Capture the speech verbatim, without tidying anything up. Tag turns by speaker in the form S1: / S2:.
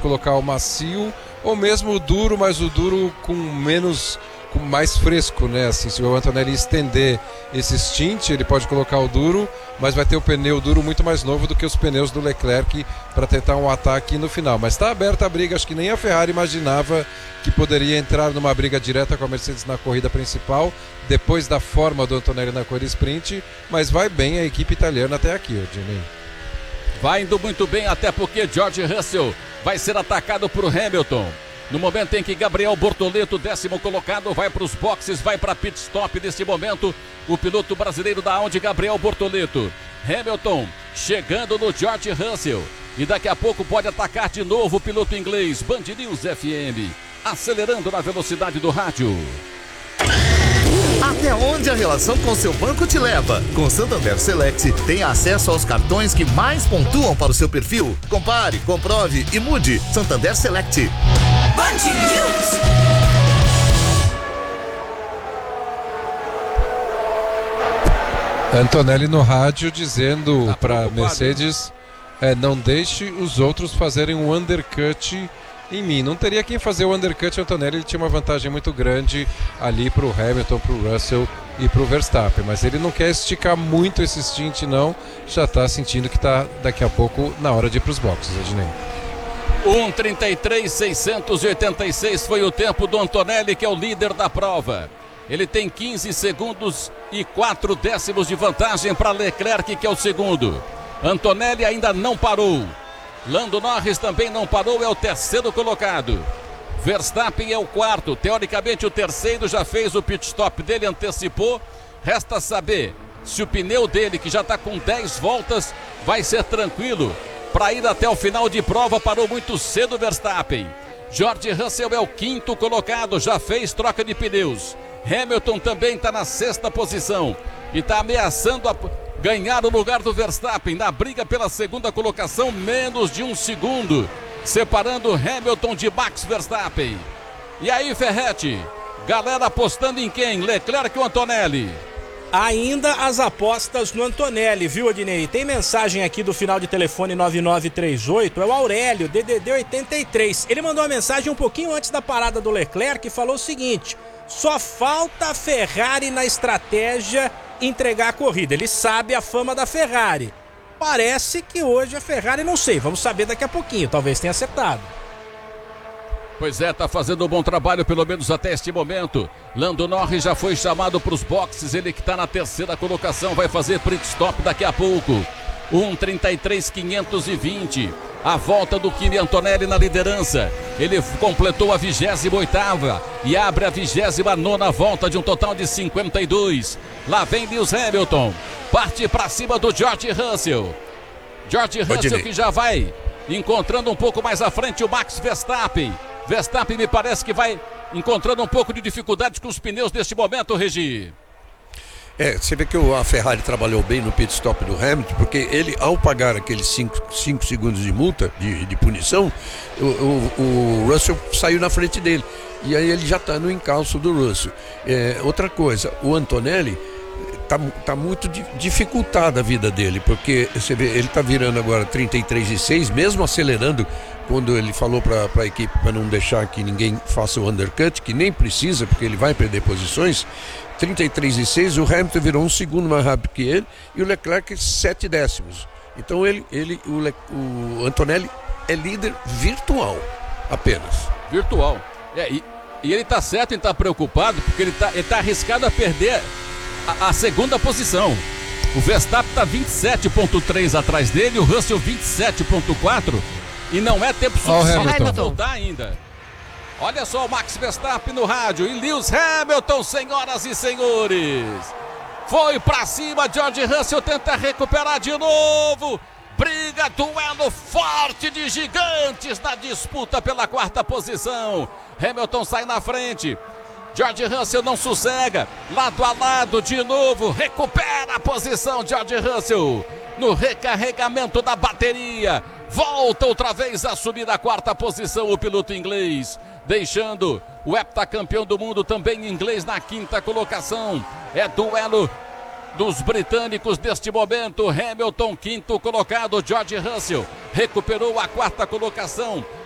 S1: colocar o macio ou mesmo o duro, mas o duro com menos, com mais fresco, né? Assim, se o Antonelli estender esse stint, ele pode colocar o duro, mas vai ter o pneu duro muito mais novo do que os pneus do Leclerc para tentar um ataque no final. Mas está aberta a briga, acho que nem a Ferrari imaginava que poderia entrar numa briga direta com a Mercedes na corrida principal, depois da forma do Antonelli na corrida sprint, mas vai bem a equipe italiana até aqui, Odinei.
S2: Vai indo muito bem, até porque George Russell vai ser atacado por Hamilton. No momento em que Gabriel Bortoleto, décimo colocado, vai para os boxes, vai para pit stop nesse momento, o piloto brasileiro da Audi, Gabriel Bortoleto. Hamilton chegando no George Russell. E daqui a pouco pode atacar de novo o piloto inglês. Band News F M, acelerando na velocidade do rádio.
S3: Até onde a relação com seu banco te leva? Com Santander Select, tem acesso aos cartões que mais pontuam para o seu perfil. Compare, comprove e mude. Santander Select. Band News.
S1: Antonelli no rádio dizendo tá para Mercedes, é, não deixe os outros fazerem um undercut em mim. Não teria quem fazer o undercut. Antonelli, ele tinha uma vantagem muito grande ali para o Hamilton, para o Russell e para o Verstappen, mas ele não quer esticar muito esse stint não, já está sentindo que está daqui a pouco na hora de ir para os boxes, Ednei.
S2: um trinta e três, seiscentos e oitenta e seis foi o tempo do Antonelli, que é o líder da prova. Ele tem quinze segundos e quatro décimos de vantagem para Leclerc, que é o segundo. Antonelli ainda não parou. Lando Norris também não parou, é o terceiro colocado. Verstappen é o quarto, teoricamente o terceiro já fez o pit stop dele, antecipou. Resta saber se o pneu dele, que já está com dez voltas, vai ser tranquilo para ir até o final de prova. Parou muito cedo o Verstappen. George Russell é o quinto colocado, já fez troca de pneus. Hamilton também está na sexta posição e está ameaçando a ganhar o lugar do Verstappen na briga pela segunda colocação, menos de um segundo separando Hamilton de Max Verstappen. E aí, Ferretti, galera apostando em quem? Leclerc ou Antonelli?
S4: Ainda as apostas no Antonelli, viu, Odinei? Tem mensagem aqui do final de telefone nove nove três oito, é o Aurélio, D D D oitenta e três. Ele mandou uma mensagem um pouquinho antes da parada do Leclerc e falou o seguinte: só falta a Ferrari na estratégia entregar a corrida. Ele sabe a fama da Ferrari. Parece que hoje a Ferrari, não sei, vamos saber daqui a pouquinho, talvez tenha acertado.
S2: Pois é, tá fazendo um bom trabalho, pelo menos até este momento. Lando Norris já foi chamado para os boxes, ele que está na terceira colocação, vai fazer pit stop daqui a pouco. um trinta e três, quinhentos e vinte. A volta do Kimi Antonelli na liderança. Ele completou a vigésima oitava e abre a vigésima nona volta de um total de cinquenta e dois. Lá vem Lewis Hamilton. Parte para cima do George Russell. George Russell que já vai encontrando um pouco mais à frente o Max Verstappen. Verstappen me parece que vai encontrando um pouco de dificuldade com os pneus neste momento, Regi.
S5: É, você vê que a Ferrari trabalhou bem no pit stop do Hamilton, porque ele, ao pagar aqueles cinco segundos de multa, de, de punição, o, o, o Russell saiu na frente dele. E aí ele já está no encalço do Russell. É, outra coisa, o Antonelli está tá muito di, dificultada a vida dele, porque você vê, ele está virando agora trinta e três e seis, mesmo acelerando, quando ele falou para a equipe para não deixar que ninguém faça o undercut, que nem precisa, porque ele vai perder posições. Trinta e três e seis, o Hamilton virou um segundo mais rápido que ele e o Leclerc sete décimos. Então ele, ele o, Le, o Antonelli é líder virtual apenas.
S2: Virtual. É, e, e ele está certo em estar tá preocupado, porque ele está ele tá arriscado a perder a, a segunda posição. O Verstappen está vinte e sete ponto três atrás dele, o Russell vinte e sete ponto quatro, e não é tempo suficiente para voltar ainda. Olha só o Max Verstappen no rádio e Lewis Hamilton, senhoras e senhores. Foi pra cima, George Russell tenta recuperar de novo. Briga, duelo forte de gigantes na disputa pela quarta posição. Hamilton sai na frente. George Russell não sossega. Lado a lado de novo. Recupera a posição, George Russell. No recarregamento da bateria. Volta outra vez a subir a quarta posição o piloto inglês. Deixando o heptacampeão do mundo também inglês na quinta colocação. É duelo dos britânicos neste momento. Hamilton, quinto colocado. George Russell recuperou a quarta colocação.